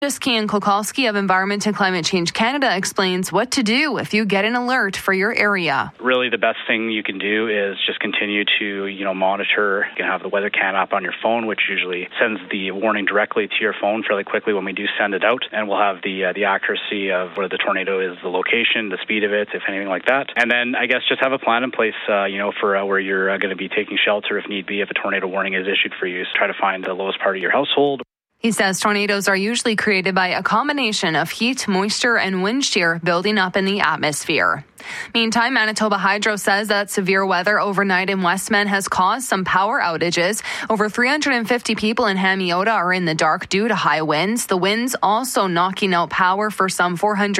Kian Kokolski of Environment and Climate Change Canada explains what to do if you get an alert for your area. Really, the best thing you can do is just continue to, monitor. You can have the Weather Cam app on your phone, which usually sends the warning directly to your phone fairly quickly when we do send it out. And we'll have the accuracy of where the tornado is, the location, the speed of it, if anything like that. And then I guess just have a plan in place, for where you're going to be taking shelter if need be, if a tornado warning is issued for you. So try to find the lowest part of your household. He says tornadoes are usually created by a combination of heat, moisture, and wind shear building up in the atmosphere. Meantime, Manitoba Hydro says that severe weather overnight in Westman has caused some power outages. Over 350 people in Hamiota are in the dark due to high winds. The winds also knocking out power for some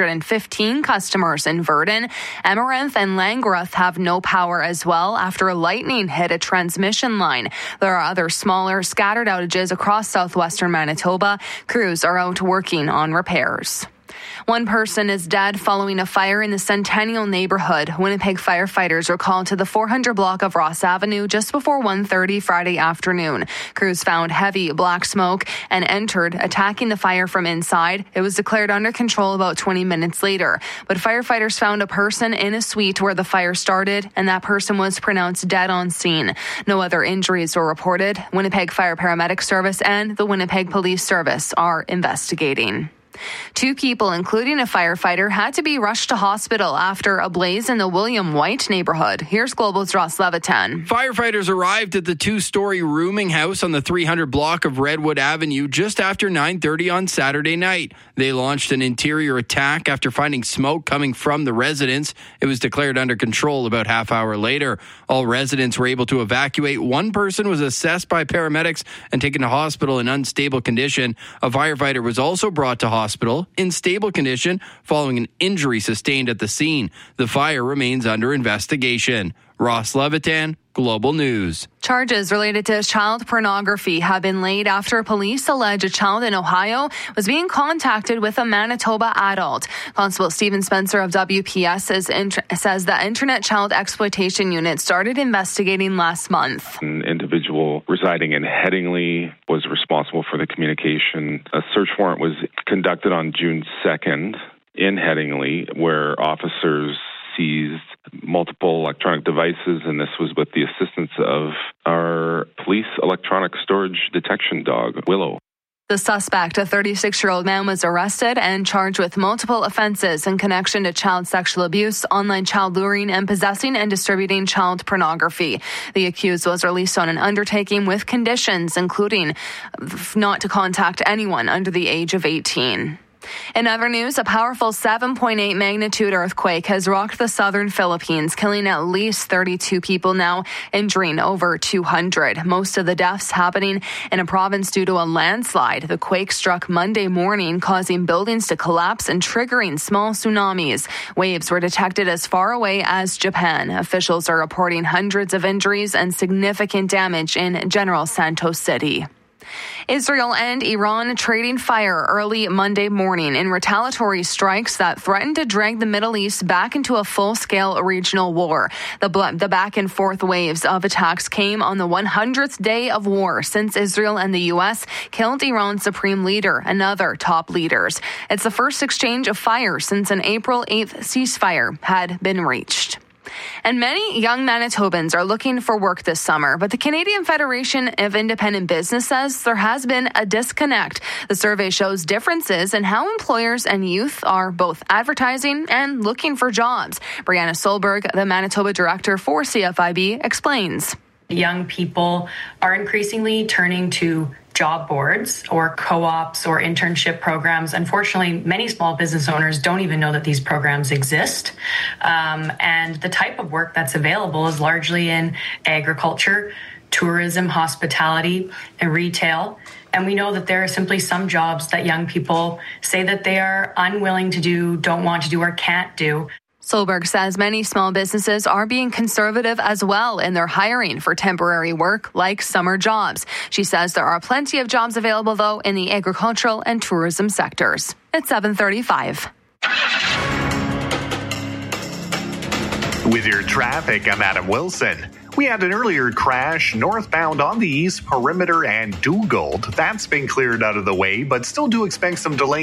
415 customers in Virden. Amaranth and Langroth have no power as well after lightning hit a transmission line. There are other smaller scattered outages across southwestern Manitoba. Crews are out working on repairs. One person is dead following a fire in the Centennial neighborhood. Winnipeg firefighters were called to the 400 block of Ross Avenue just before 1:30 Friday afternoon. Crews found heavy black smoke and entered, attacking the fire from inside. It was declared under control about 20 minutes later. But firefighters found a person in a suite where the fire started, and that person was pronounced dead on scene. No other injuries were reported. Winnipeg Fire Paramedic Service and the Winnipeg Police Service are investigating. 2 people, including a firefighter, had to be rushed to hospital after a blaze in the William White neighborhood. Here's Global's Ross Levitan. Firefighters arrived at the 2-story rooming house on the 300 block of Redwood Avenue just after 9:30 on Saturday night. They launched an interior attack after finding smoke coming from the residence. It was declared under control about half hour later. All residents were able to evacuate. One person was assessed by paramedics and taken to hospital in unstable condition. A firefighter was also brought to hospital in stable condition following an injury sustained at the scene. The fire remains under investigation. Ross Levitan, Global News. Charges related to child pornography have been laid after police allege a child in Ohio was being contacted with a Manitoba adult. Constable Stephen Spencer of WPS says the Internet Child Exploitation Unit started investigating last month. An individual residing in Headingley was responsible for the communication. A search warrant was conducted on June 2nd in Headingley, where officers seized multiple electronic devices, and this was with the assistance of our police electronic storage detection dog, Willow. The suspect, a 36-year-old man, was arrested and charged with multiple offenses in connection to child sexual abuse, online child luring, and possessing and distributing child pornography. The accused was released on an undertaking with conditions, including not to contact anyone under the age of 18. In other news, a powerful 7.8 magnitude earthquake has rocked the southern Philippines, killing at least 32 people now, injuring over 200. Most of the deaths happening in a province due to a landslide. The quake struck Monday morning, causing buildings to collapse and triggering small tsunamis. Waves were detected as far away as Japan. Officials are reporting hundreds of injuries and significant damage in General Santos City. Israel and Iran trading fire early Monday morning in retaliatory strikes that threatened to drag the Middle East back into a full-scale regional war. The back-and-forth waves of attacks came on the 100th day of war since Israel and the U.S. killed Iran's supreme leader and other top leaders. It's the first exchange of fire since an April 8th ceasefire had been reached. And many young Manitobans are looking for work this summer, but the Canadian Federation of Independent Business says there has been a disconnect. The survey shows differences in how employers and youth are both advertising and looking for jobs. Brianna Solberg, the Manitoba director for CFIB, explains. Young people are increasingly turning to job boards or co-ops or internship programs. Unfortunately, many small business owners don't even know that these programs exist. And the type of work that's available is largely in agriculture, tourism, hospitality, and retail. And we know that there are simply some jobs that young people say that they are unwilling to do, don't want to do, or can't do. Solberg says many small businesses are being conservative as well in their hiring for temporary work like summer jobs. She says there are plenty of jobs available, though, in the agricultural and tourism sectors. It's 7:35. With your traffic, I'm Adam Wilson. We had an earlier crash northbound on the East Perimeter and Dugald. That's been cleared out of the way, but still do expect some delays